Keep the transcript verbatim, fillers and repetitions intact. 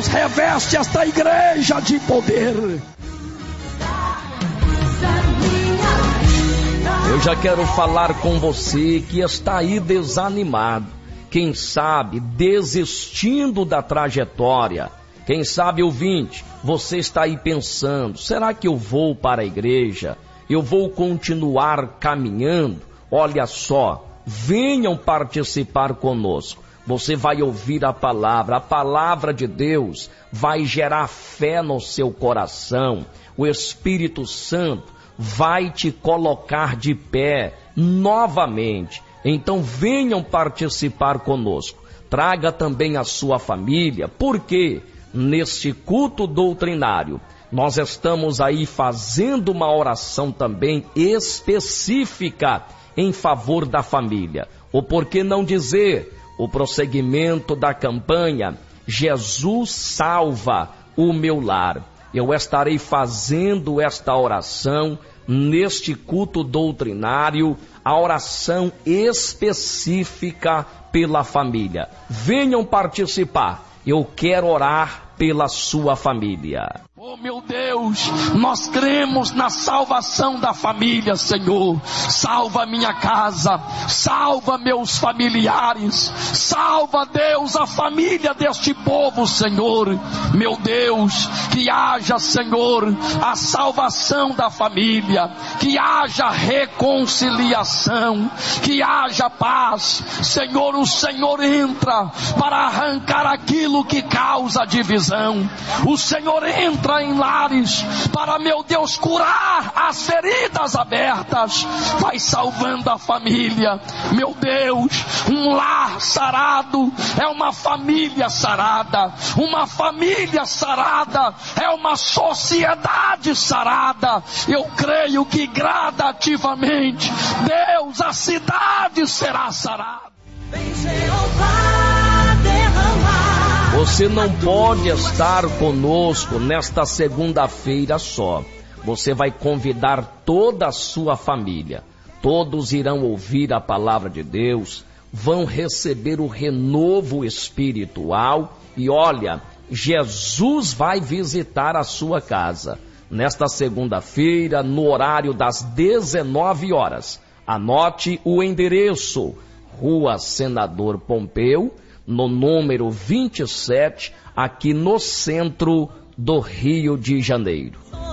Deus reveste esta igreja de poder. Eu já quero falar com você que está aí desanimado, quem sabe desistindo da trajetória. Quem sabe, ouvinte, você está aí pensando, será que eu vou para a igreja? Eu vou continuar caminhando? Olha só, venham participar conosco. Você vai ouvir a palavra, a palavra de Deus vai gerar fé no seu coração. O Espírito Santo vai te colocar de pé novamente. Então venham participar conosco. Traga também a sua família, porque neste culto doutrinário nós estamos aí fazendo uma oração também específica em favor da família. Ou por que não dizer o prosseguimento da campanha Jesus salva o meu lar. Eu estarei fazendo esta oração neste culto doutrinário, a oração específica pela família. Venham participar, eu quero orar pela sua família. Oh meu Deus, nós cremos na salvação da família, Senhor. Salva minha casa, salva meus familiares, salva, Deus, a família deste povo, Senhor. Meu Deus, que haja, Senhor, a salvação da família, que haja reconciliação, que haja paz. Senhor, o Senhor entra para arrancar aquilo que causa divisão. O Senhor entra em lares para, meu Deus, curar as feridas abertas. Vai salvando a família. Meu Deus, um lar sarado é uma família sarada. Uma família sarada é uma sociedade sarada. Eu creio que gradativamente, Deus, a cidade será sarada. Vem Jeová derramar. Você não pode estar conosco nesta segunda-feira só. Você vai convidar toda a sua família. Todos irão ouvir a palavra de Deus, vão receber o renovo espiritual e olha, Jesus vai visitar a sua casa. Nesta segunda-feira, no horário das dezenove horas. Anote o endereço: Rua Senador Pompeu, no número vinte e sete, aqui no centro do Rio de Janeiro.